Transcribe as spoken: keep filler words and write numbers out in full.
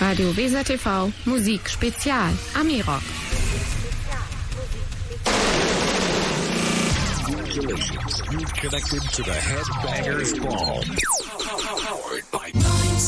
Radio Weser T V, Musik Spezial, Ami-Rock. Congratulations, you've connected to the Headbangers Ball. Powered by